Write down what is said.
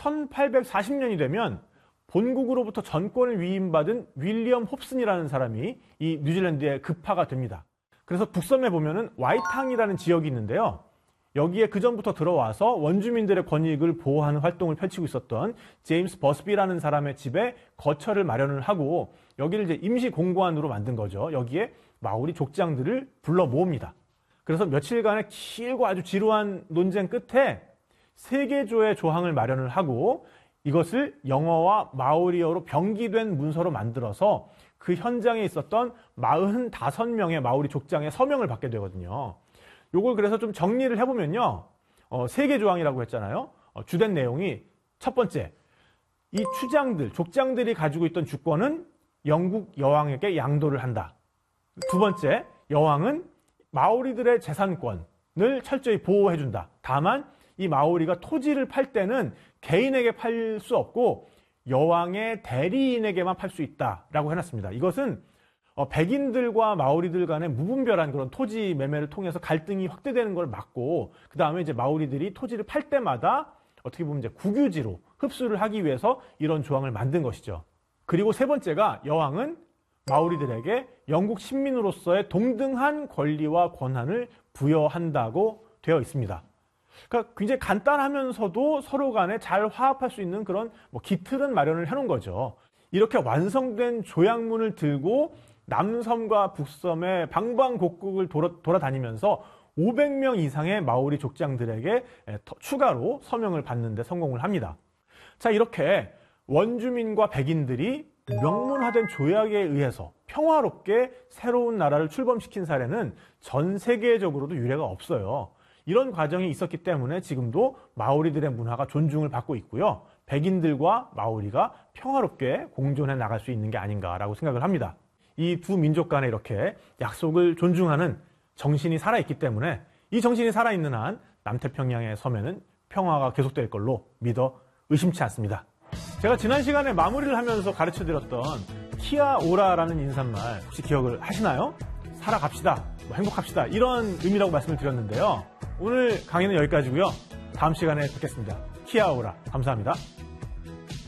1840년이 되면 본국으로부터 전권을 위임받은 윌리엄 홉슨이라는 사람이 이 뉴질랜드에 급파가 됩니다. 그래서 북섬에 보면은 와이탕이라는 지역이 있는데요. 여기에 그전부터 들어와서 원주민들의 권익을 보호하는 활동을 펼치고 있었던 제임스 버스비라는 사람의 집에 거처를 마련을 하고 여기를 이제 임시 공관으로 만든 거죠. 여기에 마오리 족장들을 불러 모읍니다. 그래서 며칠간의 길고 아주 지루한 논쟁 끝에 세계조의 조항을 마련을 하고 이것을 영어와 마오리어로 병기된 문서로 만들어서 그 현장에 있었던 45명의 마오리 족장의 서명을 받게 되거든요. 요걸 그래서 좀 정리를 해보면요. 세계조항이라고 했잖아요. 주된 내용이 첫 번째, 이 추장들, 족장들이 가지고 있던 주권은 영국 여왕에게 양도를 한다. 두 번째, 여왕은 마오리들의 재산권을 철저히 보호해준다. 다만 이 마오리가 토지를 팔 때는 개인에게 팔 수 없고 여왕의 대리인에게만 팔 수 있다라고 해놨습니다. 이것은 백인들과 마오리들 간의 무분별한 그런 토지 매매를 통해서 갈등이 확대되는 걸 막고 그 다음에 이제 마오리들이 토지를 팔 때마다 어떻게 보면 이제 국유지로 흡수를 하기 위해서 이런 조항을 만든 것이죠. 그리고 세 번째가 여왕은 마오리들에게 영국 식민으로서의 동등한 권리와 권한을 부여한다고 되어 있습니다. 그러니까 굉장히 간단하면서도 서로 간에 잘 화합할 수 있는 그런 기틀은 마련을 해놓은 거죠. 이렇게 완성된 조약문을 들고 남섬과 북섬의 방방곡곡을 돌아다니면서 500명 이상의 마오리 족장들에게 추가로 서명을 받는 데 성공을 합니다. 자, 이렇게 원주민과 백인들이 명문화된 조약에 의해서 평화롭게 새로운 나라를 출범시킨 사례는 전 세계적으로도 유례가 없어요. 이런 과정이 있었기 때문에 지금도 마오리들의 문화가 존중을 받고 있고요. 백인들과 마오리가 평화롭게 공존해 나갈 수 있는 게 아닌가라고 생각을 합니다. 이 두 민족 간에 이렇게 약속을 존중하는 정신이 살아있기 때문에 이 정신이 살아있는 한 남태평양의 섬에는 평화가 계속될 걸로 믿어 의심치 않습니다. 제가 지난 시간에 마무리를 하면서 가르쳐드렸던 키아오라라는 인사말 혹시 기억을 하시나요? 살아갑시다, 행복합시다 이런 의미라고 말씀을 드렸는데요. 오늘 강의는 여기까지고요. 다음 시간에 뵙겠습니다. 키아오라 감사합니다.